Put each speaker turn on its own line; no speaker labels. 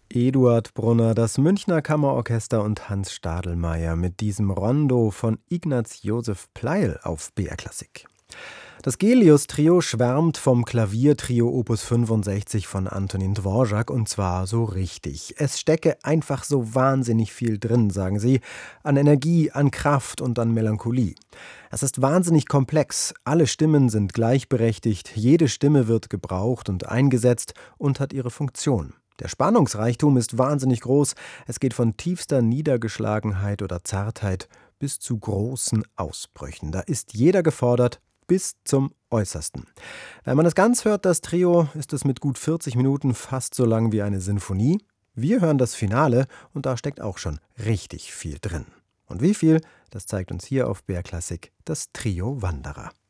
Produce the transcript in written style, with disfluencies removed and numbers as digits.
Eduard Brunner, das Münchner Kammerorchester und Hans Stadelmeier mit diesem Rondo von Ignaz Josef Pleyel auf BR Klassik. Das Gelius-Trio schwärmt vom Klaviertrio Opus 65 von Antonin Dvorak und zwar so richtig. Es stecke einfach so wahnsinnig viel drin, sagen sie, an Energie, an Kraft und an Melancholie. Es ist wahnsinnig komplex, alle Stimmen sind gleichberechtigt, jede Stimme wird gebraucht und eingesetzt und hat ihre Funktion. Der Spannungsreichtum ist wahnsinnig groß, es geht von tiefster Niedergeschlagenheit oder Zartheit bis zu großen Ausbrüchen. Da ist jeder gefordert, bis zum Äußersten. Wenn man es ganz hört, das Trio, ist es mit gut 40 Minuten fast so lang wie eine Sinfonie. Wir hören das Finale und da steckt auch schon richtig viel drin. Und wie viel, das zeigt uns hier auf BR Klassik das Trio Wanderer.